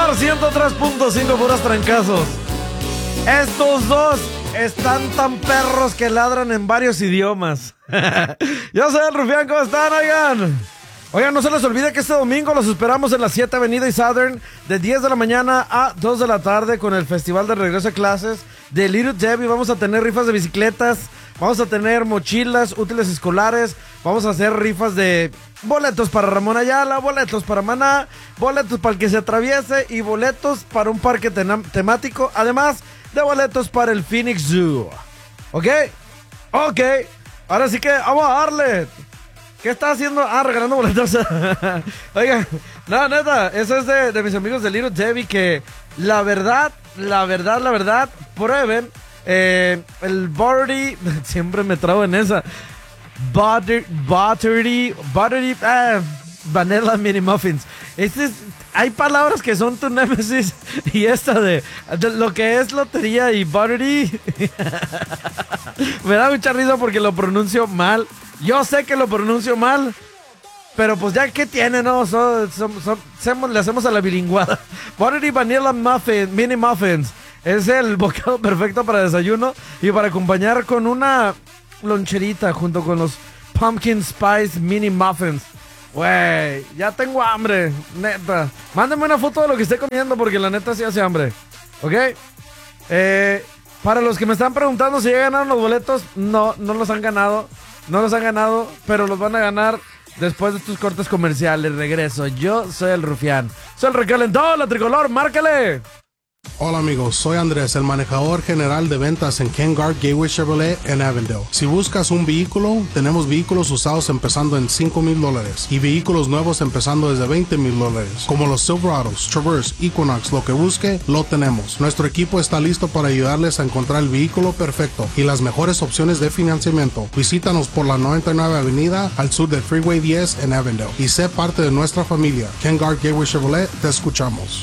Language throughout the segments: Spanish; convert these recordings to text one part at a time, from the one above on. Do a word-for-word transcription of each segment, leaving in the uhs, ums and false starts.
Star ciento tres punto cinco, puras trancazos. Estos dos están tan perros que ladran en varios idiomas. Yo soy el Rufián, ¿cómo están, oigan? Oigan, no se les olvide que este domingo los esperamos en la siete Avenida y Southern de diez de la mañana a dos de la tarde con el Festival de Regreso a Clases de Little Debbie. Vamos a tener rifas de bicicletas, vamos a tener mochilas, útiles escolares, vamos a hacer rifas de boletos para Ramón Ayala, boletos para Maná, boletos para el que se atraviese y boletos para un parque ten- temático, además de boletos para el Phoenix Zoo. ¿Ok? Ok. Ahora sí que vamos a darle. ¿Qué está haciendo? Ah, regalando boletos. Oigan, no, neta, eso es de, de mis amigos de Little Debbie, que la verdad, la verdad, la verdad, prueben eh, el buttery, siempre me trago en esa, butter, buttery, buttery, ah, vanilla mini muffins. Este es, hay palabras que son tu némesis y esta de, de lo que es lotería y buttery, me da mucha risa porque lo pronuncio mal. Yo sé que lo pronuncio mal, pero pues ya que tiene, ¿no? So, so, so, hacemos, le hacemos a la bilingüada. Buttery Vanilla Muffin, Mini Muffins. Es el bocado perfecto para desayuno y para acompañar con una loncherita junto con los Pumpkin Spice Mini Muffins. Güey, ya tengo hambre, neta. Mándenme una foto de lo que esté comiendo porque la neta sí hace hambre. ¿Ok? Eh, para los que me están preguntando si ya ganaron los boletos, no, no los han ganado. No los han ganado, pero los van a ganar después de estos cortes comerciales. Regreso. Yo soy el Rufián. Soy el recalentado, la tricolor. ¡Márcale! Hola amigos, soy Andrés, el manejador general de ventas en Ken Garff Gateway Chevrolet en Avondale. Si buscas un vehículo, tenemos vehículos usados empezando en cinco mil dólares y vehículos nuevos empezando desde veinte mil dólares. Como los Silverados, Traverse, Equinox, lo que busque, lo tenemos. Nuestro equipo está listo para ayudarles a encontrar el vehículo perfecto y las mejores opciones de financiamiento. Visítanos por la noventa y nueve Avenida al sur del Freeway diez en Avondale y sé parte de nuestra familia. Ken Garff Gateway Chevrolet, te escuchamos.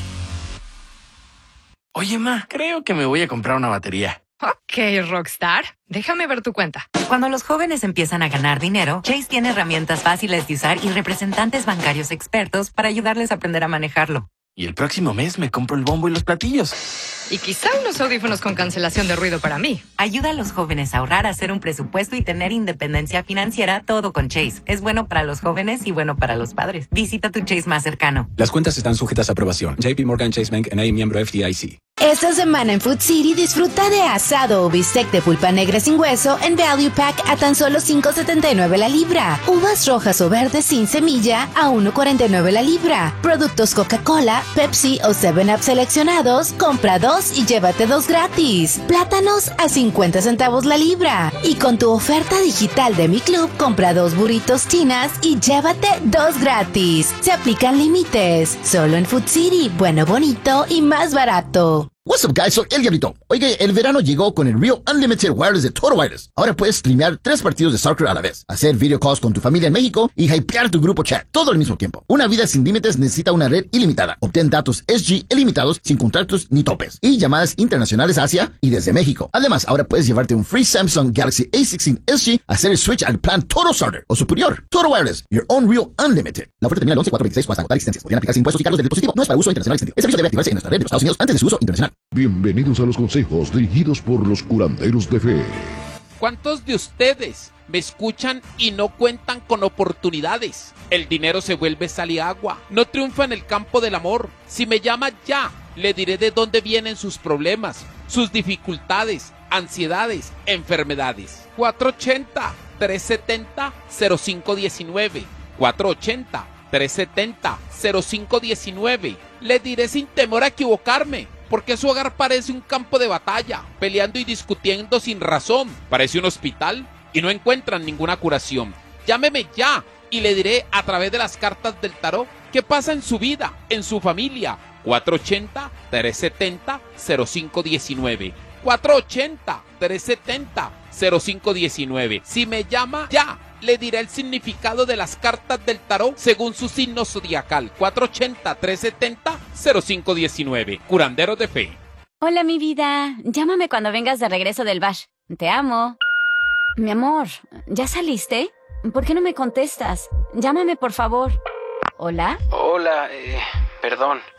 Oye, ma, creo que me voy a comprar una batería. Ok, Rockstar. Déjame ver tu cuenta. Cuando los jóvenes empiezan a ganar dinero, Chase tiene herramientas fáciles de usar y representantes bancarios expertos para ayudarles a aprender a manejarlo. Y el próximo mes me compro el bombo y los platillos. Y quizá unos audífonos con cancelación de ruido para mí. Ayuda a los jóvenes a ahorrar, a hacer un presupuesto y tener independencia financiera, todo con Chase. Es bueno para los jóvenes y bueno para los padres. Visita tu Chase más cercano. Las cuentas están sujetas a aprobación. J P Morgan Chase Bank N A, miembro F D I C. Esta semana en Food City disfruta de asado o bistec de pulpa negra sin hueso en Value Pack a tan solo cinco setenta y nueve la libra. Uvas rojas o verdes sin semilla a uno cuarenta y nueve la libra. Productos Coca-Cola, Pepsi o seven up seleccionados, compra dos y llévate dos gratis. Plátanos a cincuenta centavos la libra. Y con tu oferta digital de Mi Club, compra dos burritos chinas y llévate dos gratis. Se aplican límites. Solo en Food City, bueno, bonito y más barato. What's up, guys? Soy El Diablito. Oye, el verano llegó con el Real Unlimited Wireless de Total Wireless. Ahora puedes streamear tres partidos de soccer a la vez, hacer video calls con tu familia en México y hypear tu grupo chat, todo al mismo tiempo. Una vida sin límites necesita una red ilimitada. Obtén datos S G ilimitados sin contratos ni topes y llamadas internacionales a Asia y desde México. Además, ahora puedes llevarte un free Samsung Galaxy A dieciséis S G, hacer el switch al plan Total Starter o superior. Total Wireless, your own Real Unlimited. La oferta termina el once cuatro veintiséis o hasta agotar existencias. Podrían aplicarse impuestos y cargos del dispositivo. No es para uso internacional extendido. El servicio debe activarse en nuestra red de los Estados Unidos antes de su uso internacional. Bienvenidos a los consejos dirigidos por los curanderos de fe. ¿Cuántos de ustedes me escuchan y no cuentan con oportunidades? El dinero se vuelve sal y agua. No triunfa en el campo del amor. Si me llama ya, le diré de dónde vienen sus problemas, sus dificultades, ansiedades, enfermedades. cuatro ochenta, trescientos setenta, cero cinco diecinueve. cuatro ochenta, trescientos setenta, cero cinco diecinueve. Le diré sin temor a equivocarme, porque su hogar parece un campo de batalla, peleando y discutiendo sin razón. Parece un hospital y no encuentran ninguna curación. Llámeme ya y le diré a través de las cartas del tarot qué pasa en su vida, en su familia. cuatro ochenta, trescientos setenta, cero cinco diecinueve. cuatro ochenta, trescientos setenta, cero cinco diecinueve. Si me llama ya, le diré el significado de las cartas del tarot según su signo zodiacal. cuatro ochenta, trescientos setenta, cero cinco diecinueve. Curanderos de fe. Hola, mi vida. Llámame cuando vengas de regreso del bash. Te amo. Mi amor, ¿ya saliste? ¿Por qué no me contestas? Llámame, por favor. ¿Hola? Hola, eh, perdón.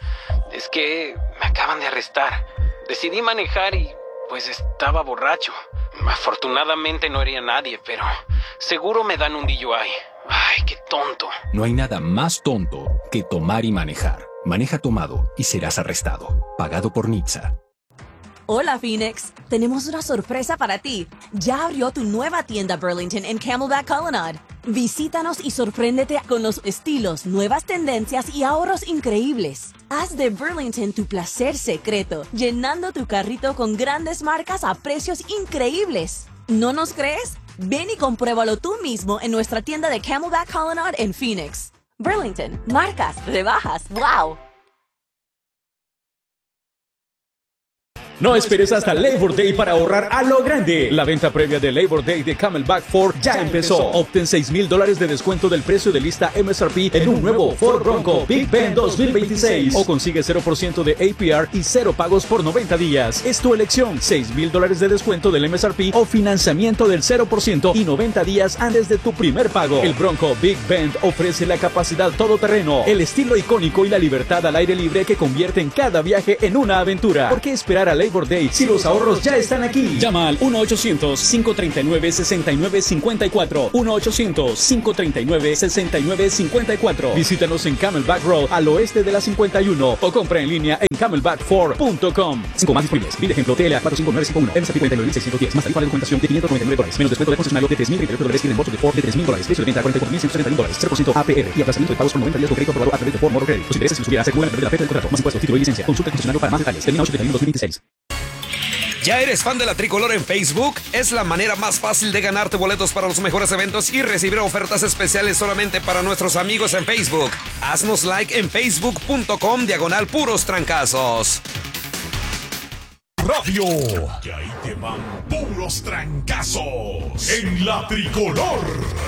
Es que me acaban de arrestar. Decidí manejar y pues estaba borracho. Afortunadamente no hería a nadie, pero seguro me dan un D U I. Ay, qué tonto. No hay nada más tonto que tomar y manejar. Maneja tomado y serás arrestado. Pagado por N H T S A. Hola Phoenix, tenemos una sorpresa para ti. Ya abrió tu nueva tienda Burlington en Camelback Colonnade. Visítanos y sorpréndete con los estilos, nuevas tendencias y ahorros increíbles. Haz de Burlington tu placer secreto, llenando tu carrito con grandes marcas a precios increíbles. ¿No nos crees? Ven y compruébalo tú mismo en nuestra tienda de Camelback Colonnade en Phoenix. Burlington, marcas, rebajas, wow. No esperes hasta Labor Day para ahorrar a lo grande. La venta previa de Labor Day de Camelback Ford ya, ya empezó. Obtén seis mil dólares de descuento del precio de lista M S R P en un nuevo Ford Bronco Big Bend dos mil veintiséis. O consigue cero por ciento de A P R y cero pagos por noventa días. Es tu elección. seis mil dólares de descuento del M S R P o financiamiento del cero por ciento y noventa días antes de tu primer pago. El Bronco Big Bend ofrece la capacidad todoterreno, el estilo icónico y la libertad al aire libre que convierten cada viaje en una aventura. ¿Por qué esperar a Labor Day si los ahorros ya están aquí? Llama al uno ochocientos, cinco treinta y nueve, sesenta y nueve cincuenta y cuatro. uno ochocientos, cinco treinta y nueve, sesenta y nueve cincuenta y cuatro. Visítanos en Camelback Road al oeste de la cincuenta y uno o compra en línea en camelback ford punto com. cinco más disponibles. Pide ejemplo T L A cuatro cinco nueve cinco uno, M S R P cuarenta y nueve mil seiscientos diez, más tarifa de documentación de quinientos noventa y nueve dólares, menos descuento de concesionario de tres mil treinta y ocho dólares y reembolso de Ford de tres mil dólares. Precio de venta cuarenta y cuatro mil ciento setenta y uno dólares, cero por ciento A P R y aplazamiento de pagos por noventa días con crédito aprobado a través de Ford Motor Credit. Los intereses si los hubiera se acumulan a través de la fecha del contrato, más impuestos, título y licencia. Consulta el concesionario para más detalles. Termina ocho de dos mil veintiséis. ¿Ya eres fan de la Tricolor en Facebook? Es la manera más fácil de ganarte boletos para los mejores eventos y recibir ofertas especiales solamente para nuestros amigos en Facebook. Haznos like en facebook punto com diagonal puros trancazos. Radio. Y ahí te van puros trancazos en la Tricolor.